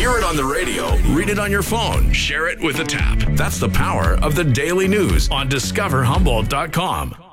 Hear it on the radio, read it on your phone, share it with a tap. That's the power of the Daily News on discoverhumboldt.com.